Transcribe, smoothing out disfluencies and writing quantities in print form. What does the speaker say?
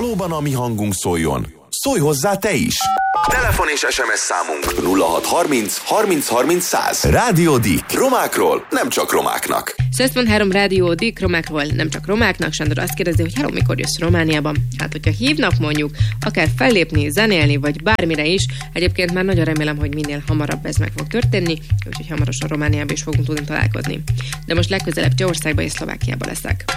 valóban a mi hangunk szóljon? Szólj hozzá te is! Telefon és SMS számunk 0630 30 30 100. Rádió Dick. Romákról, nem csak romáknak. 103 Rádió Dick, romákról, nem csak romáknak. Sándor azt kérdezi, hogy hello, mikor jössz Romániában? Hát, hogyha hívnak mondjuk, akár fellépni, zenélni, vagy bármire is, egyébként már nagyon remélem, hogy minél hamarabb ez meg fog történni, úgyhogy hamarosan Romániában is fogunk tudni találkozni. De most legközelebb Csehországba és Szlovákiába leszek.